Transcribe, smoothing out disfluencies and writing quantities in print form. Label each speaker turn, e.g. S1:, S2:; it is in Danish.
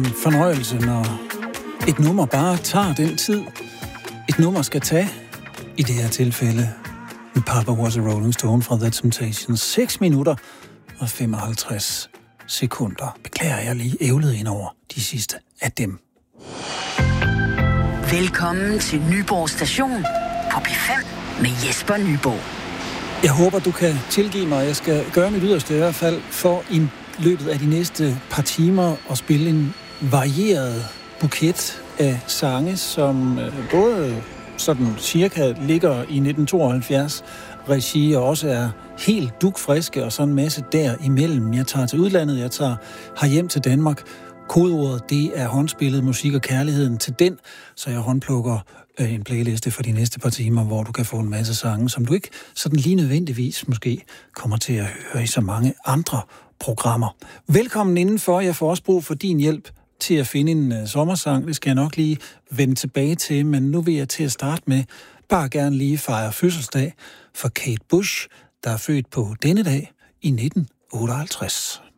S1: Fornøjelse, når et nummer bare tager den tid, et nummer skal tage. I det her tilfælde, Papa Was a Rolling Stone fra The Temptations. 6 minutter og 55 sekunder. Beklager, jeg lige ævlet ind over de sidste af dem.
S2: Velkommen til Nyborg Station på P5 med Jesper Nyborg.
S1: Jeg håber, du kan tilgive mig. Jeg skal gøre mit yderste i hvert fald for i løbet af de næste par timer at spille en varieret buket af sange, som både sådan cirka ligger i 1972 regi og også er helt dugfriske og sådan en masse derimellem. Jeg tager til udlandet, jeg tager herhjem til Danmark. Kodeordet, det er håndspillet musik og kærligheden til den, så jeg håndplukker en playliste for de næste par timer, hvor du kan få en masse sange, som du ikke sådan lige nødvendigvis måske kommer til at høre i så mange andre programmer. Velkommen indenfor. Jeg får også brug for din hjælp til at finde en sommersang. Det skal jeg nok lige vende tilbage til, men nu vil jeg til at starte med bare gerne lige fejre fødselsdag for Kate Bush, der er født på denne dag i 1958.